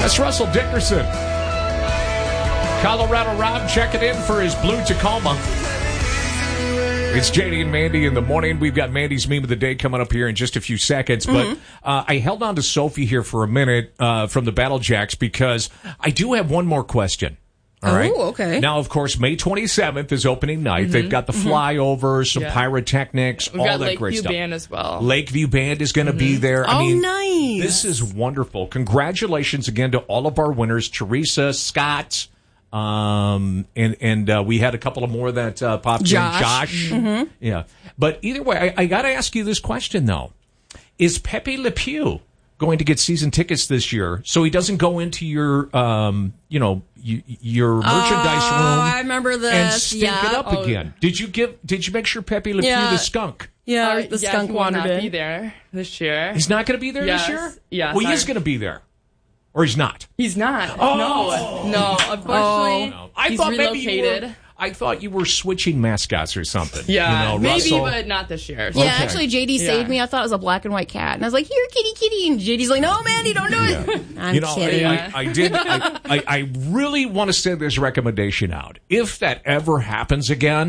That's Russell Dickerson. Colorado Rob checking in for his blue Tacoma. It's JD and Mandy in the morning. We've got Mandy's meme of the day coming up here in just a few seconds. But I held on to Sophie here for a minute from the Battle Jacks because I do have one more question. All right. Oh, okay. Now, of course, May 27th is opening night. They've got the flyovers, some pyrotechnics, We've all got that great Lakeview stuff. Band as well. Lakeview Band is going to be there. I mean, nice. This is wonderful. Congratulations again to all of our winners, Teresa, Scott, and we had a couple of more that popped in. Josh. Yeah. But either way, I got to ask you this question, though. Is Pepe Le Pew going to get season tickets this year so he doesn't go into your, your merchandise room I remember this. and stink it up again? Did you make sure Pepe Le Pew the skunk? Yeah, the skunk he will wandered not in. be there this year. He's not going to be there this year? Yes. Well, he is going to be there. Or he's not. He's not. Oh. No. Unfortunately, No. I he's thought relocated. maybe I thought you were switching mascots or something. Yeah, maybe, Russell. but not this year. Yeah, Okay. actually, JD saved me. I thought it was a black and white cat. And I was like, here, kitty, kitty. And JD's like, no, Mandy, don't do it. I'm kidding. I really want to send this recommendation out. If that ever happens again,